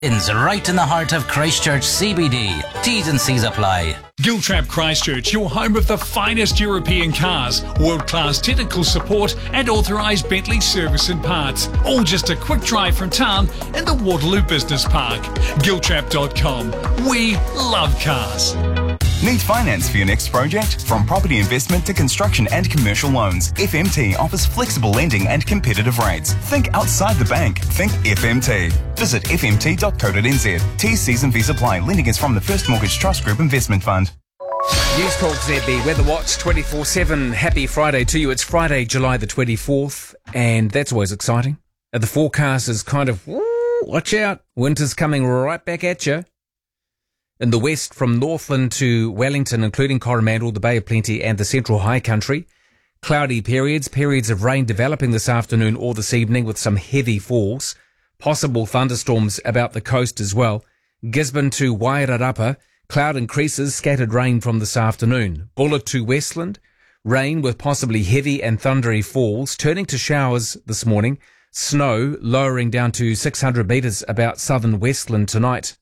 Right in the heart of Christchurch CBD. T's and C's apply. Giltrap Christchurch, your home of the finest European cars, world-class technical support and authorised Bentley service and parts. All just a quick drive from town in the Waterloo Business Park. Giltrap.com. We love cars. Need finance for your next project? From property investment to construction and commercial loans, FMT offers flexible lending and competitive rates. Think outside the bank. Think FMT. Visit fmt.co.nz. T's, C's and V's apply. Lending is from the First Mortgage Trust Group Investment Fund. News Talk ZB, Weather Watch 24/7. Happy Friday to you. It's Friday, July the 24th, and that's always exciting. The forecast is kind of, watch out, winter's coming right back at you. In the west, from Northland to Wellington, including Coromandel, the Bay of Plenty and the Central High Country, cloudy periods of rain developing this afternoon or this evening with some heavy falls, possible thunderstorms about the coast as well. Gisborne to Wairarapa, cloud increases, scattered rain from this afternoon. Buller to Westland, rain with possibly heavy and thundery falls, turning to showers this morning. Snow lowering down to 600 metres about southern Westland tonight.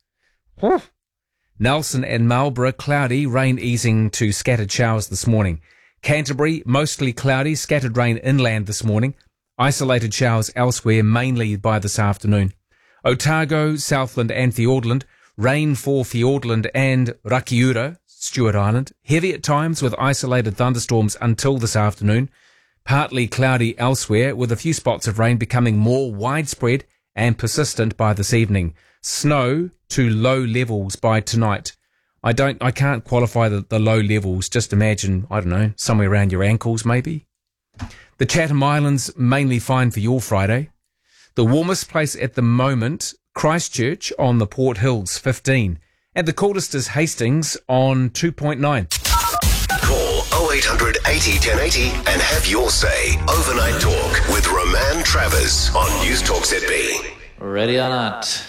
Nelson and Marlborough, cloudy, rain easing to scattered showers this morning. Canterbury, mostly cloudy, scattered rain inland this morning. Isolated showers elsewhere, mainly by this afternoon. Otago, Southland and Fiordland, rain for Fiordland and Rakiura, Stewart Island. Heavy at times with isolated thunderstorms until this afternoon. Partly cloudy elsewhere with a few spots of rain becoming more widespread and persistent by this evening. Snow to low levels by tonight. I can't qualify the low levels. Just imagine, I don't know, somewhere around your ankles maybe. The Chatham Islands mainly fine for your Friday. The warmest place at the moment, Christchurch on the Port Hills, 15. And the coldest is Hastings on 2.9. Call 0800 80 1080 and have your say. Overnight Talk with Roman Travers on News Talk ZB. Ready or not.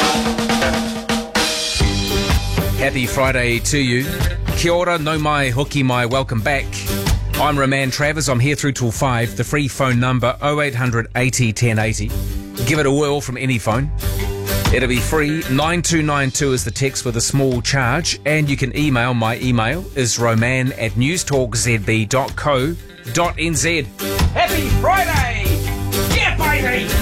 Happy Friday to you. Kia ora, no mai, hoki mai, welcome back. I'm Roman Travers, I'm here through till 5. The free phone number 0800 80 1080. Give it a whirl from any phone. It'll be free. 9292 is the text with a small charge, and you can email. My email is roman@newstalkzb.co.nz. Happy Friday! Yeah, baby!